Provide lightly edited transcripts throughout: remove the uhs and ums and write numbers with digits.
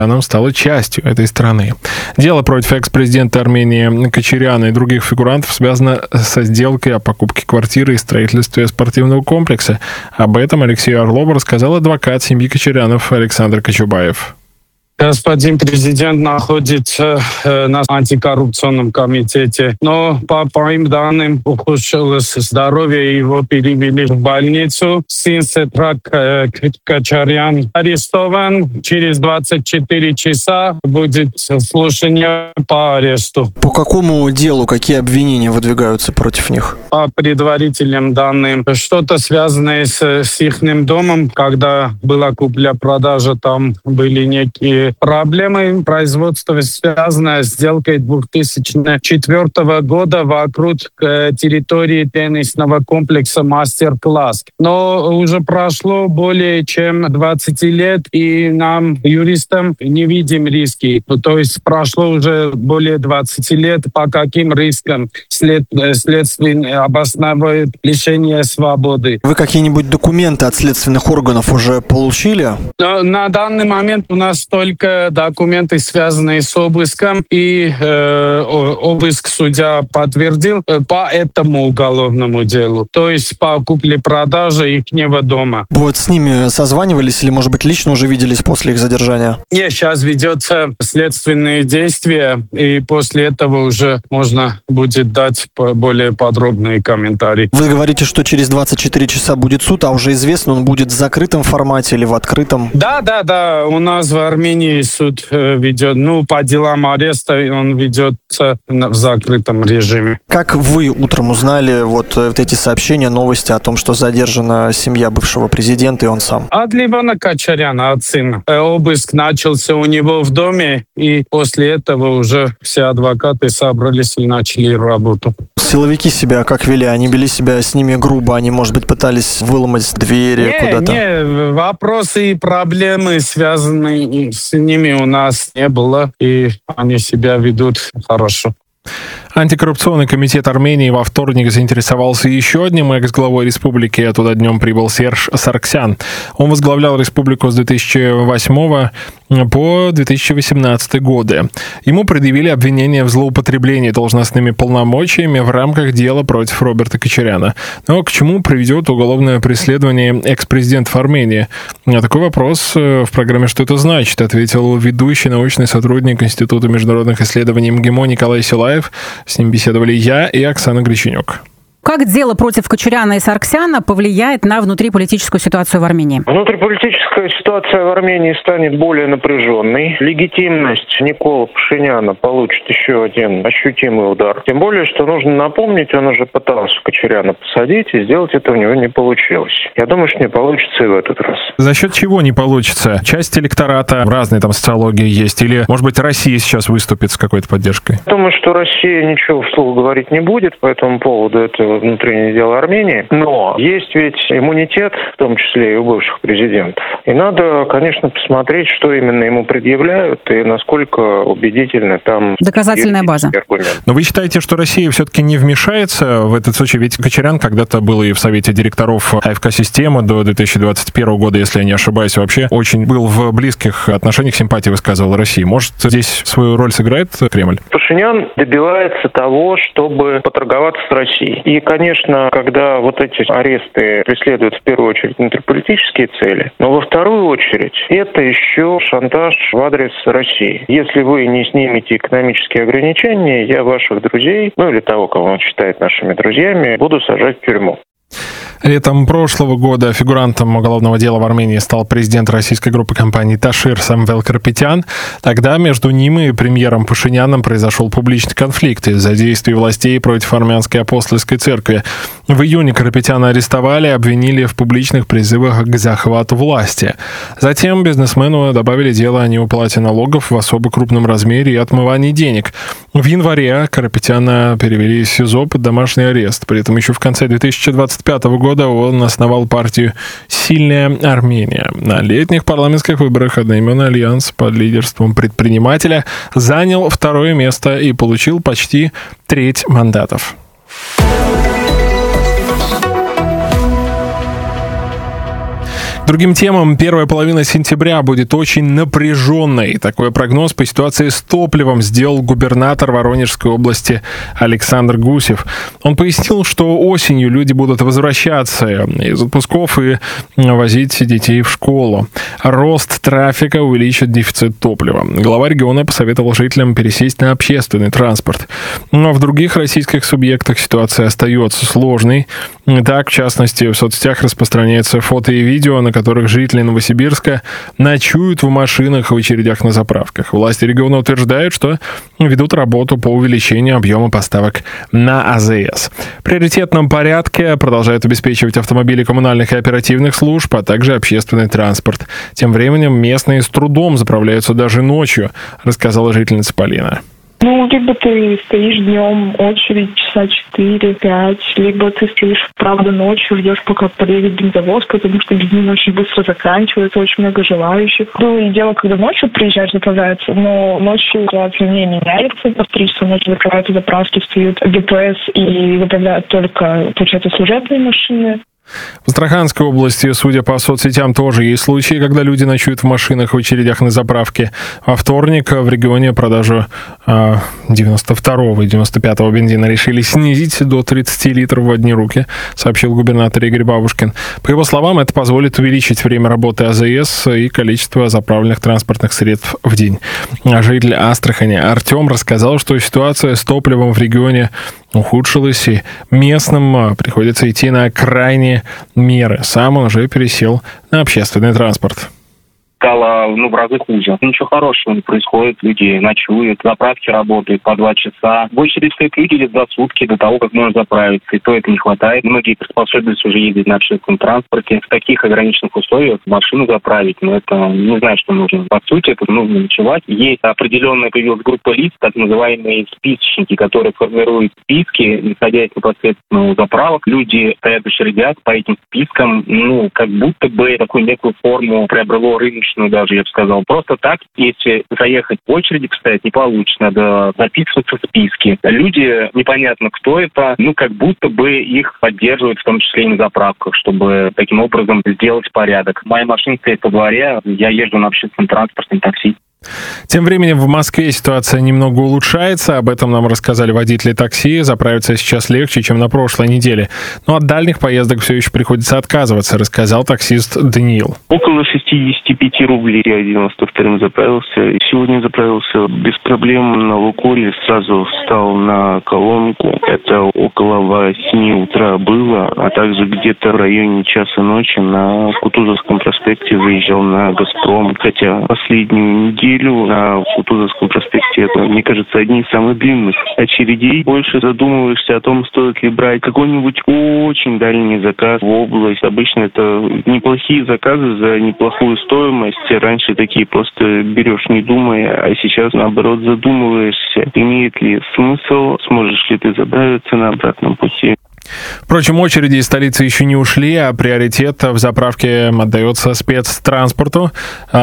Качаряном стало частью этой страны. Дело против экс-президента Армении Качаряна и других фигурантов связано со сделкой о покупке квартиры и строительстве спортивного комплекса. Об этом Алексею Орлову рассказал адвокат семьи Качарянов Александр Кочубаев. Господин президент находится на антикоррупционном комитете, но по моим данным ухудшилось здоровье, его перевели в больницу. Сын Сетрак Качарян арестован. Через 24 часа будет слушание по аресту. По какому делу, какие обвинения выдвигаются против них? По предварительным данным, что-то связанное с их домом, когда была купля-продажа, там были некие проблемы производства, связанные с сделкой 2004 года вокруг территории теннисного комплекса «Мастер-класс». Но уже прошло более чем 20 лет, и нам, юристам, не видим риски. То есть прошло уже более 20 лет, по каким рискам следствие обосновывает лишение свободы. Вы какие-нибудь документы от следственных органов уже получили? На данный момент у нас только документы, связанные с обыском, и обыск судья подтвердил по этому уголовному делу, то есть по купле-продаже ихнего дома. Вот с ними созванивались или, может быть, лично уже виделись после их задержания? Нет, сейчас ведется следственные действия, и после этого уже можно будет дать более подробные комментарии. Вы говорите, что через 24 часа будет суд, а уже известно, он будет в закрытом формате или в открытом? Да. У нас в Армении суд ведет, по делам ареста он ведется в закрытом режиме. Как вы утром узнали вот эти сообщения, новости о том, что задержана семья бывшего президента и он сам? От Левона Качаряна, от сына. Обыск начался у него в доме, и после этого уже все адвокаты собрались и начали работу. Силовики себя как вели? Они вели себя с ними грубо? Они, может быть, пытались выломать двери куда-то? Нет, вопросы и проблемы, связанные с ними, у нас не было, и они себя ведут хорошо. Антикоррупционный комитет Армении во вторник заинтересовался еще одним экс-главой республики. Туда днем прибыл Серж Саргсян. Он возглавлял республику с 2008 по 2018 годы. Ему предъявили обвинение в злоупотреблении должностными полномочиями в рамках дела против Роберта Качаряна. Но к чему приведет уголовное преследование экс-президентов Армении? На такой вопрос в программе «Что это значит?» ответил ведущий научный сотрудник Института международных исследований МГИМО Николай Силаев. С ним беседовали я и Оксана Греченюк. Как дело против Качаряна и Саргсяна повлияет на внутриполитическую ситуацию в Армении? Внутриполитическая ситуация в Армении станет более напряженной. Легитимность Никола Пашиняна получит еще один ощутимый удар. Тем более, что нужно напомнить, он уже пытался Качаряна посадить, и сделать это у него не получилось. Я думаю, что не получится и в этот раз. За счет чего не получится? Часть электората, разные там социологии есть, или, может быть, Россия сейчас выступит с какой-то поддержкой? Думаю, что Россия ничего вслух говорить не будет по этому поводу. Это внутреннее дело Армении. Но есть ведь иммунитет, в том числе и у бывших президентов. И надо, конечно, посмотреть, что именно ему предъявляют и насколько убедительны там доказательная база. Аргументы. Но вы считаете, что Россия все-таки не вмешается в этот случай? Ведь Качарян когда-то был и в Совете директоров АФК-системы до 2021 года, если я не ошибаюсь, вообще очень был в близких отношениях, симпатии высказывал России. Может, здесь свою роль сыграет Кремль? Пашинян добивается того, чтобы поторговаться с Россией. И, конечно, когда вот эти аресты преследуют в первую очередь внутриполитические цели, но во вторую очередь это еще шантаж в адрес России. Если вы не снимете экономические ограничения, я ваших друзей, или того, кого он считает нашими друзьями, буду сажать в тюрьму. Летом прошлого года фигурантом уголовного дела в Армении стал президент российской группы компаний «Ташир» Самвел Карапетян. Тогда между ним и премьером Пашиняном произошел публичный конфликт из-за действий властей против армянской апостольской церкви. В июне Карапетяна арестовали и обвинили в публичных призывах к захвату власти. Затем бизнесмену добавили дело о неуплате налогов в особо крупном размере и отмывании денег. В январе Карапетяна перевели из СИЗО под домашний арест. При этом еще в конце 2025 года он основал партию «Сильная Армения». На летних парламентских выборах одноименный альянс под лидерством предпринимателя занял второе место и получил почти треть мандатов. К Другим темам, первая половина сентября будет очень напряженной. Такой прогноз по ситуации с топливом сделал губернатор Воронежской области Александр Гусев. Он пояснил, что осенью люди будут возвращаться из отпусков и возить детей в школу. Рост трафика увеличит дефицит топлива. Глава региона посоветовал жителям пересесть на общественный транспорт. Но в других российских субъектах ситуация остается сложной. Так, в частности, в соцсетях распространяются фото и видео, на которых жители Новосибирска ночуют в машинах в очередях на заправках. Власти региона утверждают, что ведут работу по увеличению объема поставок на АЗС. В приоритетном порядке продолжают обеспечивать автомобили коммунальных и оперативных служб, а также общественный транспорт. Тем временем местные с трудом заправляются даже ночью, рассказала жительница Полина. Либо ты стоишь днем, очередь часа 4-5, либо ты стоишь, правда, ночью, ждешь, пока подъедет бензовоз, потому что бензин очень быстро заканчивается, очень много желающих. Было и дело, когда ночью приезжаешь заправляться, но ночью ситуация не меняется. В 3 часа ночи закрываются заправки, встают ДПС и заправляют только, получается, служебные машины. В Астраханской области, судя по соцсетям, тоже есть случаи, когда люди ночуют в машинах в очередях на заправке. Во вторник в регионе продажу 92-го и 95-го бензина решили снизить до 30 литров в одни руки, сообщил губернатор Игорь Бабушкин. По его словам, это позволит увеличить время работы АЗС и количество заправленных транспортных средств в день. Житель Астрахани Артем рассказал, что ситуация с топливом в регионе ухудшилась, и местным приходится идти на крайние меры. Сам он уже пересел на общественный транспорт. Стало в разы хуже. Ничего хорошего не происходит. Люди ночуют, заправки работают по 2 часа. В очередь стоят люди за сутки до того, как можно заправиться. И то это не хватает. Многие приспособились уже ездить на общественном транспорте. В таких ограниченных условиях машину заправить, это не знаю, что нужно. По сути, это нужно ночевать. Есть определенная появилась группа лиц, так называемые списочники, которые формируют списки, исходя из непосредственно заправок. Люди стоят в очередях по этим спискам. Как будто бы такую некую форму приобрело рыночную, даже, я бы сказал. Просто так, если заехать в очереди, кстати, не получится. Надо записываться в списке. Люди, непонятно, кто это, как будто бы их поддерживают, в том числе и на заправках, чтобы таким образом сделать порядок. Моя машина стоит по дворе, я езжу на общественном транспорте, на такси. Тем временем в Москве ситуация немного улучшается. Об этом нам рассказали водители такси. Заправиться сейчас легче, чем на прошлой неделе. Но от дальних поездок все еще приходится отказываться, рассказал таксист Даниил. Около 65 рублей я 92-м заправился. Сегодня заправился без проблем на Лукойле. Сразу встал на колонку. Это около 8 утра было. А также где-то в районе часа ночи на Кутузовском проспекте заезжал на «Газпром». Хотя последнюю неделю на Кутузовском проспекте, это, мне кажется, одни из самых длинных очередей. Больше задумываешься о том, стоит ли брать какой-нибудь очень дальний заказ в область. Обычно это неплохие заказы за неплохую стоимость. Раньше такие просто берешь, не думая, а сейчас, наоборот, задумываешься, имеет ли смысл, сможешь ли ты заправиться на обратном пути. Впрочем, очереди из столицы еще не ушли, а приоритет в заправке отдается спецтранспорту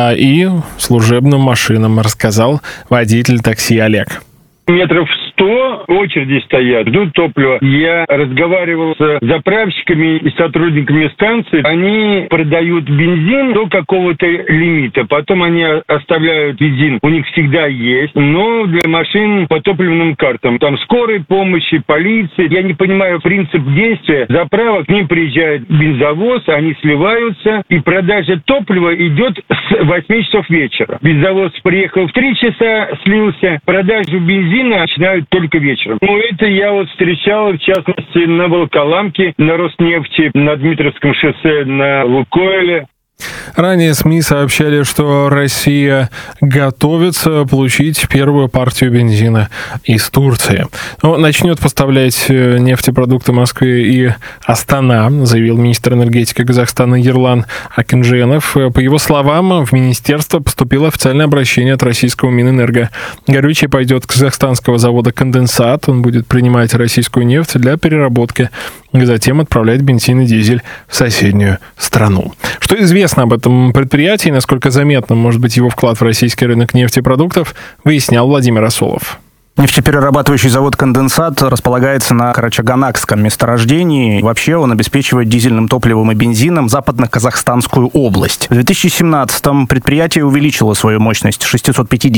и служебным машинам, рассказал водитель такси Олег. Метров 100 очереди стоят, ждут топлива. Я разговаривал с заправщиками и сотрудниками станции. Они продают бензин до какого-то лимита. Потом они оставляют бензин. У них всегда есть, но для машин по топливным картам. Там скорой помощи, полиции. Я не понимаю принцип действия. Заправок к ним приезжает бензовоз, они сливаются, и продажа топлива идет с 8 часов вечера. Бензовоз приехал в 3 часа, слился. Продажу бензина начинают только вечером. Это я встречал, в частности, на Волоколамке, на Роснефти, на Дмитровском шоссе, на Лукойле. Ранее СМИ сообщали, что Россия готовится получить первую партию бензина из Турции. Начнет поставлять нефтепродукты Москве и Астана, заявил министр энергетики Казахстана Ерлан Акинженов. По его словам, в министерство поступило официальное обращение от российского Минэнерго. Горючее пойдет к казахстанского завода «Конденсат». Он будет принимать российскую нефть для переработки и затем отправлять бензин и дизель в соседнюю страну. Что известно об этом предприятии, насколько заметным может быть его вклад в российский рынок нефтепродуктов, выяснял Владимир Асолов. Нефтеперерабатывающий завод «Конденсат» располагается на Карачаганакском месторождении. Вообще он обеспечивает дизельным топливом и бензином Западно-Казахстанскую область. В 2017-м предприятие увеличило свою мощность с 650